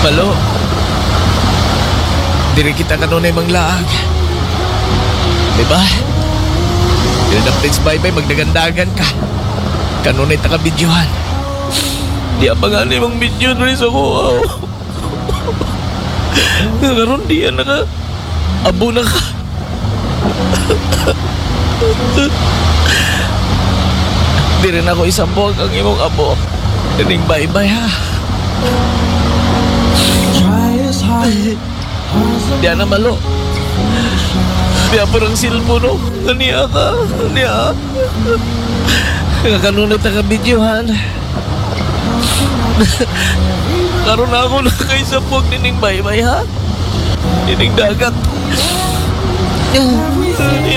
Malo, diri kita kanunay manglaag. Diba? Dili na Prince Baybay magdagandagan ka. Kanunay ta ka videohan. Di apa nga ni mong video rin sa ko. Karon di yan naka abo na ka. Di rin ako isang buwag ang imong abo. Dining Baybay ha. Di na malo. Di pa ng silpo no. Niya ka. Niya. Kakanunay ta ka videohan. Karon na ako na kay sa puwag dining Baybay ha. Dining dagat.